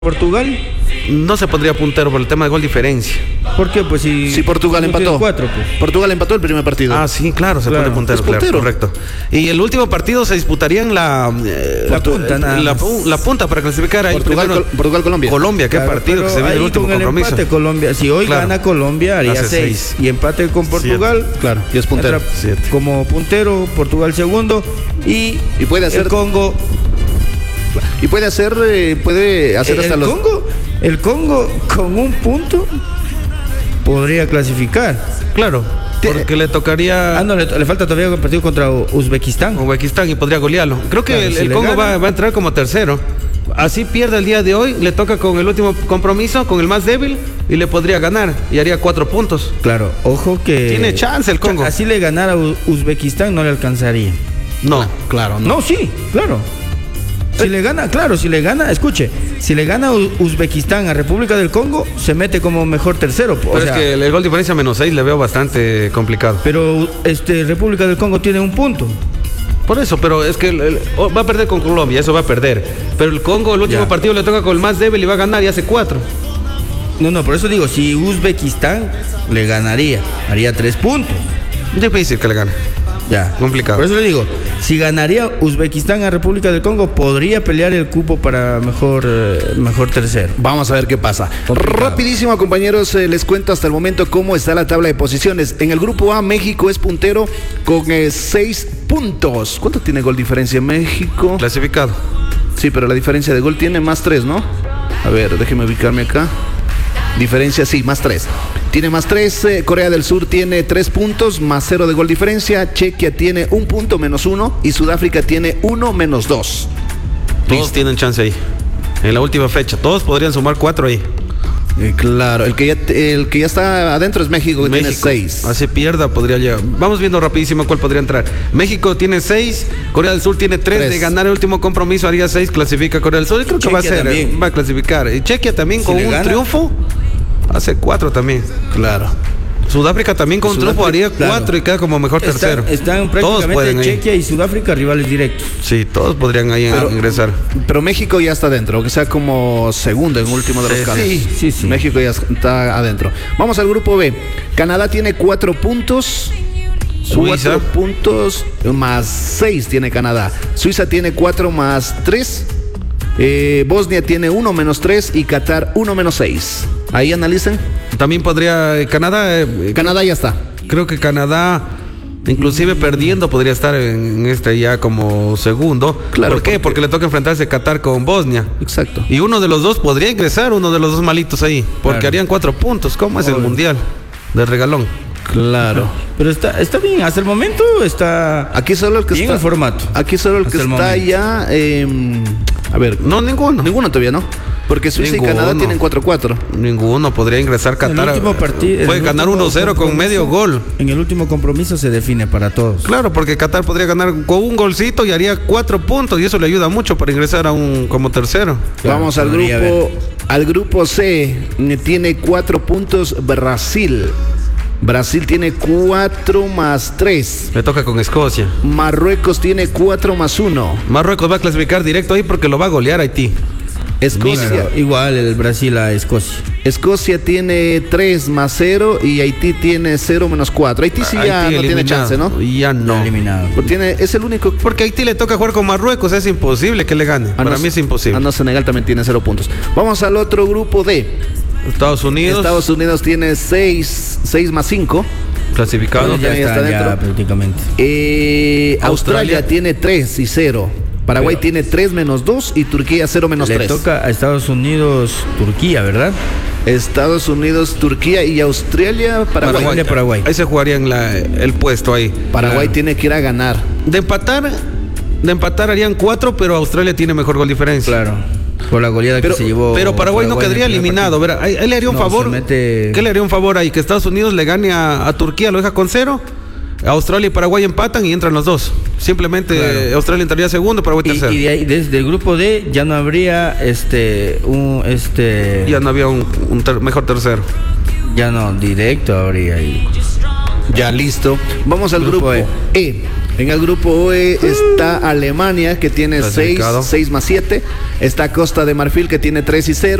Portugal. No se pondría puntero por el tema de gol diferencia. ¿Por qué? Pues si Portugal empató. 4, pues. Portugal empató el primer partido. Ah, sí, claro, se pone puntero, es puntero. Claro, correcto. Y el último partido se disputarían la punta para clasificar ahí. Portugal-Colombia. Colombia, qué partido que se viene el último con compromiso. Empate, Colombia. Si hoy gana Colombia, haría 6. Y empate con Portugal. 7. Claro, y es puntero. 7. Como puntero, Portugal segundo. Y puede hacer el Congo. Y puede hacer hasta los... El Congo con un punto podría clasificar. Claro, porque le tocaría... no, le falta todavía un partido contra Uzbekistán. Y podría golearlo. Creo que claro, el Congo va a entrar como tercero. Así pierde el día de hoy, le toca con el último compromiso, con el más débil, y le podría ganar, y haría 4 puntos. Claro, ojo que... Tiene chance el Congo. Así le ganara a Uzbekistán no le alcanzaría. No, claro, no. No, sí, claro. Si le gana, escuche, si le gana Uzbekistán a República del Congo, se mete como mejor tercero. Pero es que el gol diferencia -6 le veo bastante complicado. Pero República del Congo tiene un punto. Por eso, pero es que va a perder con Colombia, eso va a perder. Pero el Congo, el último partido le toca con el más débil y va a ganar y hace 4. No, por eso digo, si Uzbekistán le ganaría, haría 3 puntos. Difícil que le gane. Ya, complicado. Por eso le digo, si ganaría Uzbekistán a República del Congo, podría pelear el cupo para mejor tercero. Vamos a ver qué pasa. Complicado. Rapidísimo, compañeros, les cuento hasta el momento cómo está la tabla de posiciones. En el grupo A, México es puntero con 6 puntos. ¿Cuánto tiene gol diferencia México? Clasificado. Sí, pero la diferencia de gol tiene +3, ¿no? A ver, déjeme ubicarme acá. Diferencia, sí, +3. Tiene +3, Corea del Sur tiene 3 puntos, +0 de gol diferencia. Chequia tiene 1 punto, -1. Y Sudáfrica tiene 1, -2. Todos tienen chance ahí. En la última fecha, todos podrían sumar 4 ahí. Claro, el que ya está adentro es México, que tiene 6. Así pierda, podría llegar. Vamos viendo rapidísimo cuál podría entrar. México tiene 6, Corea del Sur tiene 3. De ganar el último compromiso haría 6, clasifica Corea del Sur. Y creo que va a clasificar. Y Chequia también con un triunfo hace 4 también. Claro. Sudáfrica también con un triunfo haría 4 y queda como mejor tercero. Están prácticamente Chequia y Sudáfrica rivales directos. Sí, todos podrían ahí ingresar. Pero México ya está adentro, aunque sea como segundo en último de los casos. Sí. México ya está adentro. Vamos al grupo B. Canadá tiene 4 puntos. Suiza 4 puntos +6 tiene Canadá. Suiza tiene 4 +3. Bosnia tiene 1 -3 y Qatar 1 -6. Ahí analicen. También podría Canadá. Canadá ya está. Creo que Canadá, inclusive perdiendo, podría estar en ya como segundo. Claro. ¿Por qué? Porque le toca enfrentarse Qatar con Bosnia. Exacto. Y uno de los dos podría ingresar, uno de los dos malitos ahí, porque harían 4 puntos. ¿Cómo es el mundial de regalón? Claro. Pero está bien, hasta el momento está. Aquí solo el que bien está. El formato. Aquí solo el que está ya. A ver. No, ninguno. Ninguno todavía, ¿no? Porque Suiza y Canadá tienen 4-4. Ninguno podría ingresar Qatar. El último partido. Puede ganar 1-0 con medio gol. En el último compromiso se define para todos. Claro, porque Qatar podría ganar con un golcito y haría 4 puntos. Y eso le ayuda mucho para ingresar como tercero. Claro, vamos al grupo C. Tiene 4 puntos Brasil. Brasil tiene 4 +3. Le toca con Escocia. Marruecos tiene 4 +1. Marruecos va a clasificar directo ahí porque lo va a golear Haití. Escocia. Igual el Brasil a Escocia. Escocia tiene 3 +0 y Haití tiene 0 -4. Haití sí ya no tiene chance, ¿no? Ya no. Eliminado. Es el único. Porque a Haití le toca jugar con Marruecos, es imposible que le gane. Para mí es imposible. Senegal también tiene 0 puntos. Vamos al otro grupo D. Estados Unidos tiene 6 +5. Clasificado. Ya está dentro. Prácticamente. Australia tiene 3 y 0. Paraguay tiene 3 -2 y Turquía 0 -3. Le toca a Estados Unidos, Turquía, ¿verdad? Estados Unidos, Turquía y Australia, Paraguay. Ahí se jugarían el puesto ahí. Paraguay tiene que ir a ganar. De empatar harían 4, pero Australia tiene mejor gol diferencia. Claro. Por la goleada que se llevó. Pero Paraguay no quedaría eliminado. Verá, ahí le haría un favor. ¿Qué le haría un favor ahí? Que Estados Unidos le gane a Turquía, lo deja con 0. Australia y Paraguay empatan y entran los dos. Simplemente Australia entraría segundo, Paraguay tercero. Y de ahí, desde el grupo D ya no habría ya no había un mejor tercero. Ya no, directo habría ahí. Ya listo. Vamos al grupo E. En el grupo E está Alemania, que tiene 6 más 7. Está Costa de Marfil, que tiene 3-0.